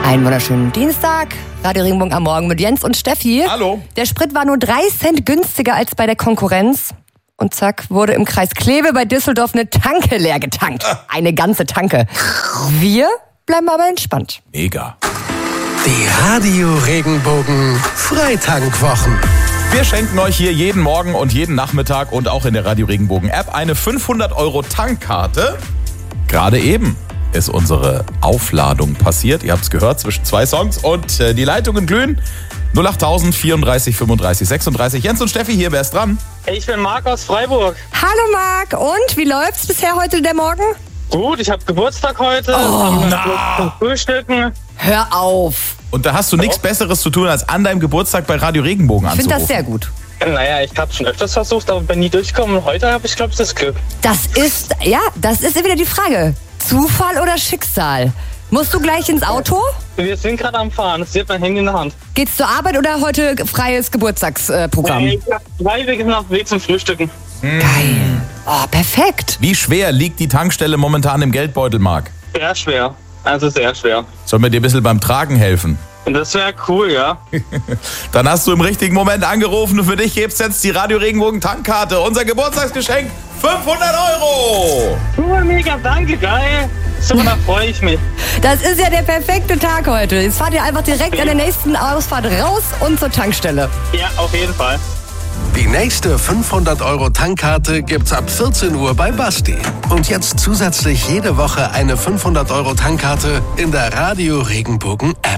Einen wunderschönen Dienstag. Radio Regenbogen am Morgen mit Jens und Steffi. Hallo. Der Sprit war nur 3 Cent günstiger als bei der Konkurrenz. Und zack, wurde im Kreis Kleve bei Düsseldorf eine Tanke leer getankt. Eine ganze Tanke. Wir bleiben aber entspannt. Mega. Die Radio Regenbogen Freitankwwochen. Wir schenken euch hier jeden Morgen und jeden Nachmittag und auch in der Radio Regenbogen App eine 500 € Tankkarte. Gerade eben ist unsere Aufladung passiert. Ihr habt es gehört, zwischen 2 Songs und die Leitungen glühen. 08000 34 35 36. Jens und Steffi hier, wer ist dran? Ich bin Marc aus Freiburg. Hallo Marc, und wie läuft's bisher heute der Morgen? Gut, ich habe Geburtstag heute. Zum Frühstücken. Hör auf. Und da hast du nichts Besseres zu tun, als an deinem Geburtstag bei Radio Regenbogen Ich anzurufen. finde das sehr gut. Naja, ich habe schon öfters versucht, aber bin nie durchgekommen. Heute habe ich, glaube ich, das Glück. Das ist wieder die Frage. Zufall oder Schicksal? Musst du gleich ins Auto? Wir sind gerade am Fahren. Es wird mein Handy in der Hand. Geht's zur Arbeit oder heute freies Geburtstagsprogramm? Ich habe 2 Wege auf dem Weg zum Frühstücken. Geil. Oh, perfekt. Wie schwer liegt die Tankstelle momentan im Geldbeutel, Marc? Sehr schwer. Also sehr schwer. Sollen wir dir ein bisschen beim Tragen helfen? Und das wäre cool, ja. Dann hast du im richtigen Moment angerufen und für dich gibt's jetzt die Radio Regenbogen Tankkarte. Unser Geburtstagsgeschenk, 500 €. Super, mega, danke, geil. So, da freue ich mich. Das ist ja der perfekte Tag heute. Jetzt fahrt ihr einfach direkt an der nächsten Ausfahrt raus und zur Tankstelle. Ja, auf jeden Fall. Die nächste 500 € Tankkarte gibt's ab 14 Uhr bei Basti. Und jetzt zusätzlich jede Woche eine 500 € Tankkarte in der Radio Regenbogen App.